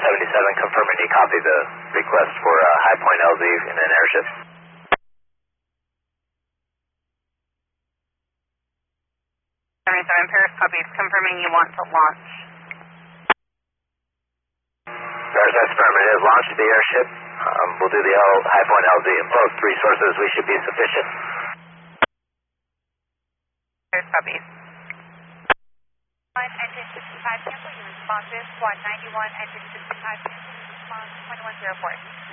77, confirming you copy the request for High Point LZ in an airship. 77, Paris copies, confirming you want to launch. Paris, that's affirmative. Launch the airship. We'll do the High Point LZ in both resources. We should be sufficient. Paris copies. Engine 65, cancel your responses. Squad 91, engine 65, cancel your response, 2104.